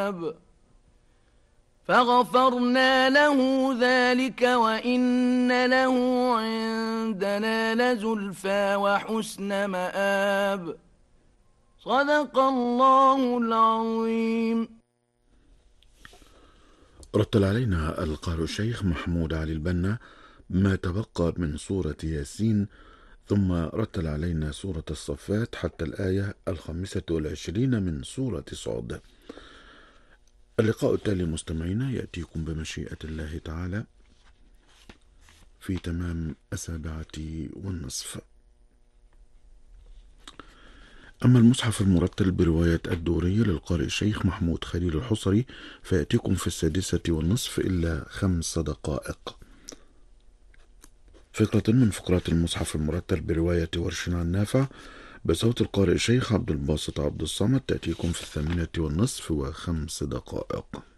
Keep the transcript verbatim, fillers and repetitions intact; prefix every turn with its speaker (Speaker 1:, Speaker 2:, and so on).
Speaker 1: مآب فغفرنا له ذلك وإن له عندنا لزلفى وحسن مآب. صدق الله العظيم.
Speaker 2: رتل علينا القارئ الشيخ محمود علي البنا ما تبقى من سورة ياسين، ثم رتل علينا سورة الصفات حتى الآية الخامسة والعشرين من سورة صاد. اللقاء التالي مستمعينا يأتيكم بمشيئة الله تعالى في تمام السابعة والنصف. أما المصحف المرتل برواية الدورية للقارئ الشيخ محمود خليل الحصري فيأتيكم في السادسة والنصف إلا خمس دقائق. فقرة من فقرات المصحف المرتل برواية ورش عن نافع بصوت القارئ الشيخ عبد الباسط عبد الصمد تأتيكم في الثامنة والنصف وخمس دقائق.